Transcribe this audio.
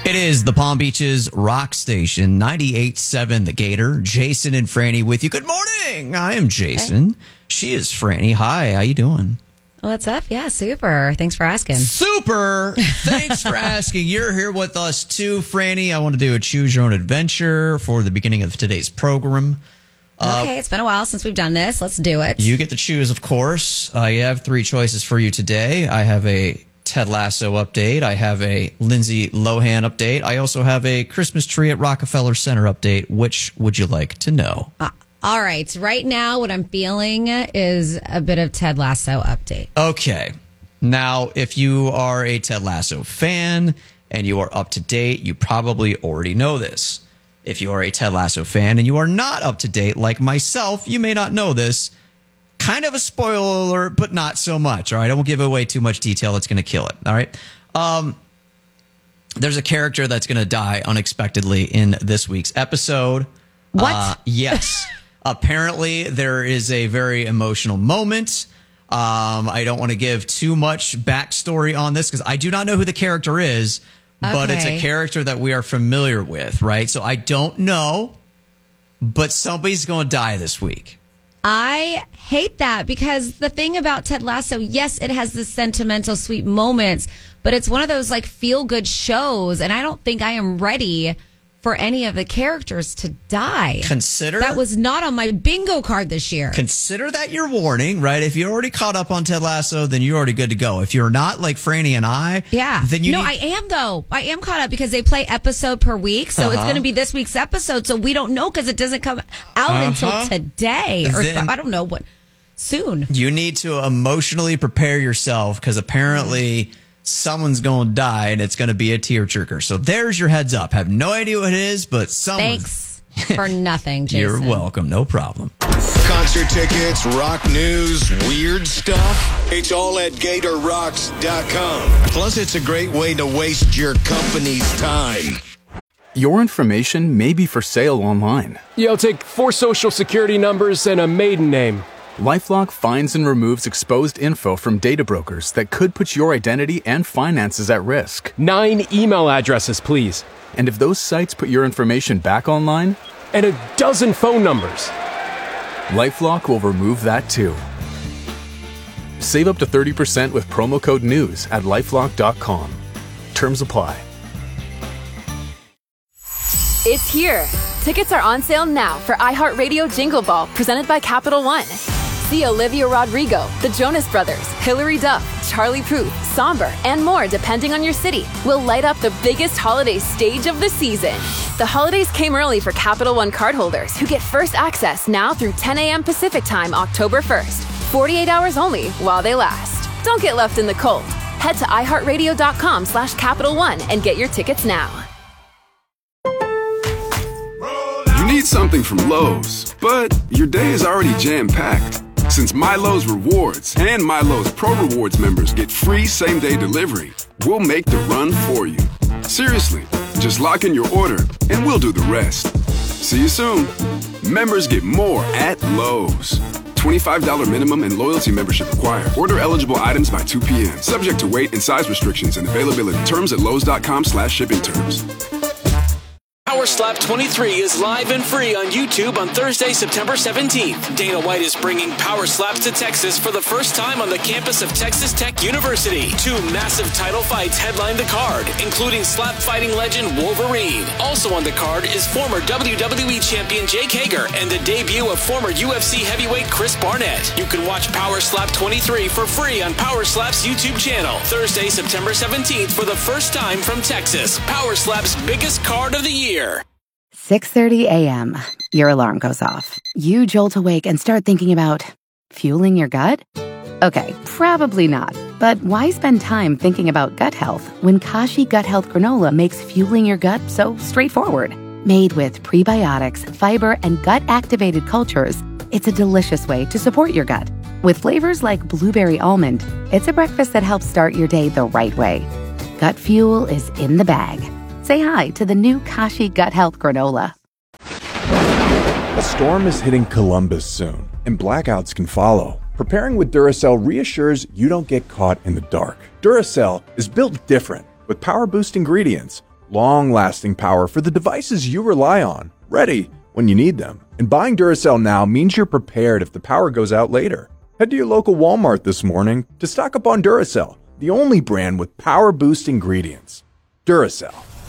It is the Palm Beaches Rock Station, 98.7 The Gator. Jason and Franny with you. Good morning. I am Jason. Hey. She is Franny. Hi, how you doing? What's up? Yeah, super. Thanks for asking. Super. Thanks for asking. You're here with us too, Franny. I want to do a choose your own adventure for the beginning of today's program. Okay, it's been a while since we've done this. Let's do it. You get to choose, of course. I have three choices for you today. I have a Ted Lasso update. I have a Lindsay Lohan update. I also have a Christmas tree at Rockefeller Center update. Which would you like to know? All right. Right now, what I'm feeling is a bit of Ted Lasso update. Okay. Now, if you are a Ted Lasso fan and you are up to date, you probably already know this. If you are a Ted Lasso fan and you are not up to date, like myself, you may not know this. Kind of a spoiler alert, but not so much. All right. I won't give away too much detail. It's going to kill it. All right. There's a character that's going to die unexpectedly in this week's episode. What? Yes. Apparently, there is a very emotional moment. I don't want to give too much backstory on this because I do not know who the character is, but it's a character that we are familiar with, right? So I don't know, but somebody's going to die this week. I hate that because the thing about Ted Lasso, yes, it has the sentimental, sweet moments, but it's one of those like feel-good shows, and I don't think I am ready for any of the characters to die. That was not on my bingo card this year. Consider that your warning, right? If you're already caught up on Ted Lasso, then you're already good to go. If you're not, like Franny and I, then you I am, though. I am caught up because they play episode per week, so it's going to be this week's episode, so we don't know because it doesn't come out until today. Or I don't know what. Soon. You need to emotionally prepare yourself because apparently someone's going to die, and it's going to be a tearjerker. So there's your heads up. Have no idea what it is, but Thanks for nothing, Jason. You're welcome. No problem. Concert tickets, rock news, weird stuff. It's all at GatorRocks.com. Plus, it's a great way to waste your company's time. Your information may be for sale online. I'll take 4 social security numbers and a maiden name. LifeLock finds and removes exposed info from data brokers that could put your identity and finances at risk. 9 email addresses, please. And if those sites put your information back online? And a dozen phone numbers. LifeLock will remove that too. Save up to 30% with promo code NEWS at LifeLock.com. Terms apply. It's here. Tickets are on sale now for iHeartRadio Jingle Ball, presented by Capital One. See Olivia Rodrigo, the Jonas Brothers, Hilary Duff, Charlie Puth, Somber, and more depending on your city will light up the biggest holiday stage of the season. The holidays came early for Capital One cardholders who get first access now through 10 a.m. Pacific Time, October 1st. 48 hours only while they last. Don't get left in the cold. Head to iHeartRadio.com/Capital One and get your tickets now. You need something from Lowe's, but your day is already jam-packed. Since MyLowe's Rewards and MyLowe's Pro Rewards members get free same-day delivery, we'll make the run for you. Seriously, just lock in your order and we'll do the rest. See you soon. Members get more at Lowe's. $25 minimum and loyalty membership required. Order eligible items by 2 p.m. Subject to weight and size restrictions and availability. Terms at lowes.com/shipping terms. Power Slap 23 is live and free on YouTube on Thursday, September 17th. Dana White is bringing Power Slaps to Texas for the first time on the campus of Texas Tech University. 2 massive title fights headline the card, including slap fighting legend Wolverine. Also on the card is former WWE champion Jake Hager and the debut of former UFC heavyweight Chris Barnett. You can watch Power Slap 23 for free on Power Slap's YouTube channel. Thursday, September 17th for the first time from Texas. Power Slap's biggest card of the year. 6:30 a.m. Your alarm goes off. You jolt awake and start thinking about fueling your gut? Okay, probably not. But why spend time thinking about gut health when Kashi Gut Health Granola makes fueling your gut so straightforward? Made with prebiotics, fiber, and gut-activated cultures, it's a delicious way to support your gut. With flavors like blueberry almond, it's a breakfast that helps start your day the right way. Gut fuel is in the bag. Say hi to the new Kashi Gut Health Granola. A storm is hitting Columbus soon, and blackouts can follow. Preparing with Duracell reassures you don't get caught in the dark. Duracell is built different with power boost ingredients, long-lasting power for the devices you rely on, ready when you need them. And buying Duracell now means you're prepared if the power goes out later. Head to your local Walmart this morning to stock up on Duracell, the only brand with power boost ingredients. Duracell.